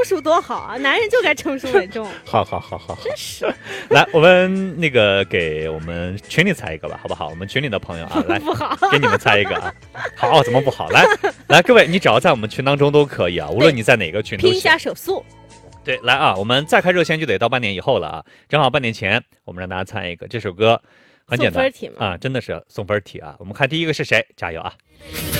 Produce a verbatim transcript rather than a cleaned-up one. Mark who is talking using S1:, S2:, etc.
S1: 成熟多好啊！男人就该成熟稳重。
S2: 好好好好好，
S1: 真是。
S2: 来，我们那个给我们群里猜一个吧，好不好？我们群里的朋友啊，来，
S1: 不好，
S2: 给你们猜一个啊。好，怎么不好？来来，各位，你只要在我们群当中都可以啊，无论你在哪个群都
S1: 拼一下手速。
S2: 对，来啊，我们再开热线就得到半年以后了啊，正好半年前，我们让大家猜一个这首歌，很简单啊，真的是送分题啊。我们看第一个是谁，加油啊！